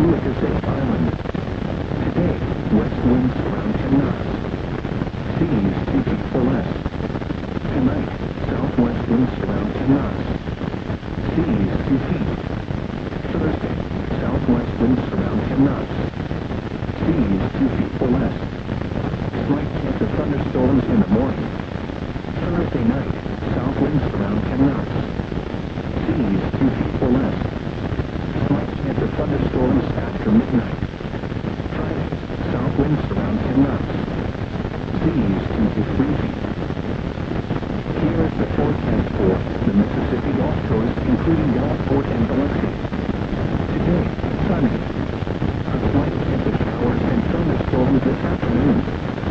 Sulicase Island. Today, west winds around 10 knots. Seas 2 feet or less. Tonight, southwest winds around 10 knots. Seas 2 feet. Thursday, southwest winds around 10 knots. Seas 2 feet or less. Slight chance of thunderstorms in the morning. Thursday night, south winds around 10 knots. Seas 2 feet or less. Slight chance of thunderstorms after midnight. Friday, south winds around 10 knots. Seas 2 to 3 feet. Here is the forecast for the Mississippi Gulf Coast, including Gulfport and Biloxi. Today, sunny. A slight chance of showers and thunderstorms this afternoon.